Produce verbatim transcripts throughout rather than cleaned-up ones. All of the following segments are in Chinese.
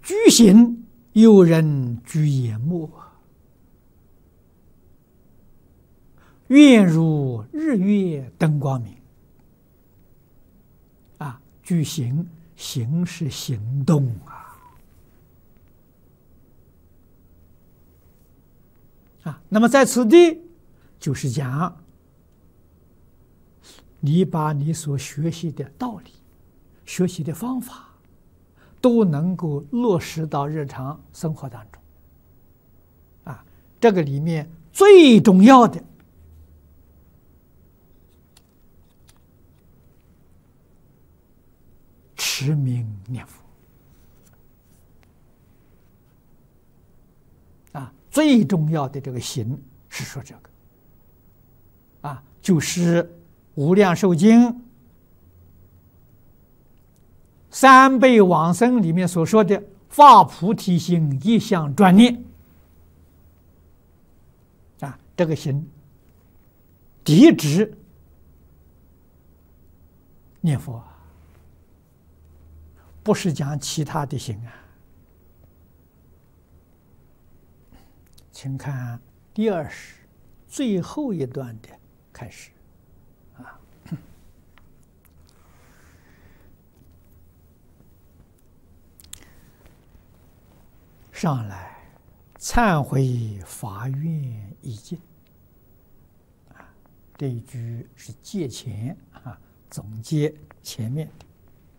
居行有人居眼目，愿如日月灯光明。啊，居行，行是行动啊。啊，那么在此地，就是讲你把你所学习的道理、学习的方法，都能够落实到日常生活当中。啊，这个里面最重要的，持名念佛。啊，最重要的这个行是说这个，啊，就是《无量寿经》三辈往生里面所说的发菩提心，一向专念。啊，这个行抵止念佛，不是讲其他的行啊。请看第二十最后一段的开始啊。上来忏悔发愿已尽啊，这一句是借前啊，总结前面的。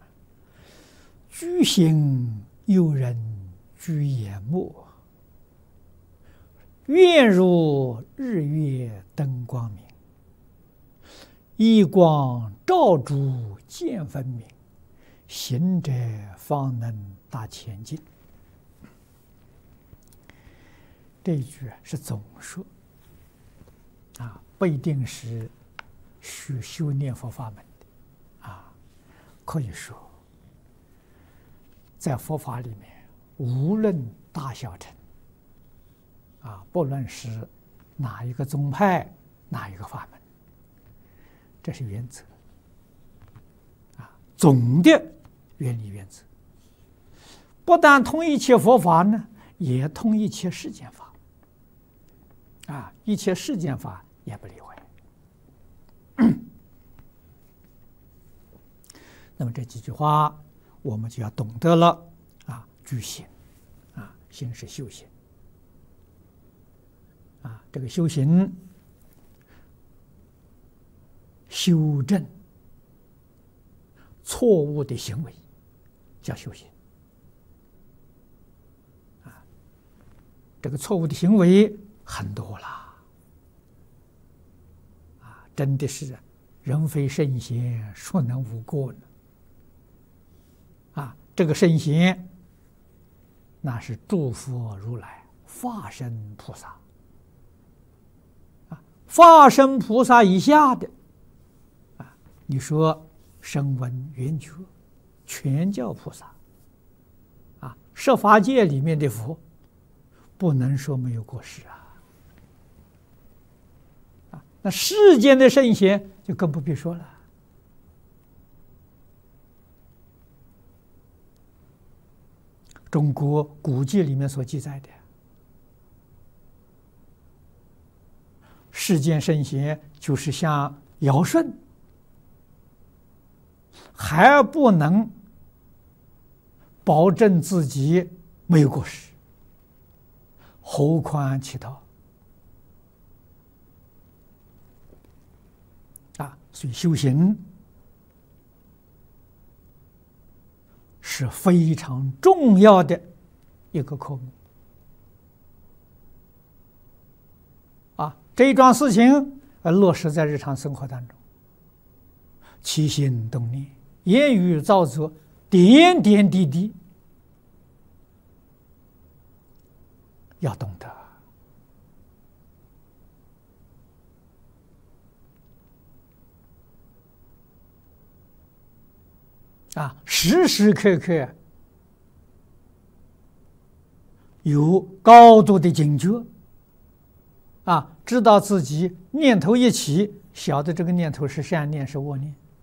居行有人居眼目，愿如日月灯光明，一光照诸见分明，行者方能达前进。这一句是总说啊，不一定是学修念佛法门的啊，可以说在佛法里面，无论大小乘啊，不论是哪一个宗派、哪一个法门，这是原则啊，总的原理原则。不但通一切佛法呢，也通一切世间法啊，一切世间法也不例外。那么这几句话，我们就要懂得了啊，居行啊，行是修行啊，这个修行修正错误的行为叫修行啊，这个错误的行为很多了啊，真的是人非圣贤，孰能无过呢？啊，这个圣贤那是诸佛如来、化身菩萨啊，化身菩萨以下的啊，你说声闻缘觉、全教菩萨啊，十法界里面的佛，不能说没有过失啊。啊，那世间的圣贤就更不必说了。中国古籍里面所记载的世间圣贤，就是像尧舜，还不能保证自己没有过失，何况其他啊？所以修行是非常重要的一个科目啊！这一桩事情呃落实在日常生活当中，起心动念、言语造作，点点滴滴要懂得啊，时时刻刻有高度的警觉啊，知道自己念头一起，晓得这个念头是善念是恶念